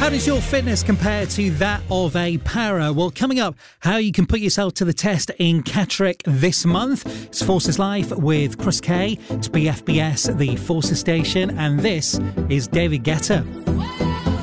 How does your fitness compare to that of a para? Well, coming up, how you can put yourself to the test in Catterick this month. It's Forces Life with Chris Kay to BFBS, the Forces station, and this is David Guetta.